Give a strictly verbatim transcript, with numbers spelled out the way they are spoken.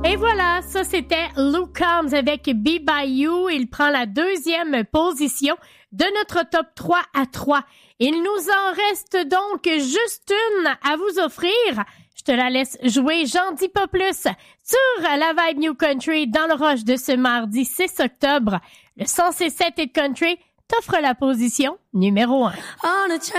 Et voilà, ça c'était Luke Combs avec Be By You. Il prend la deuxième position de notre top trois à trois. Il nous en reste donc juste une à vous offrir. Je te la laisse jouer, j'en dis pas plus. Sur la Vibe New Country dans le rush de ce mardi six octobre, le cent six sept Hit Country t'offre la position numéro un.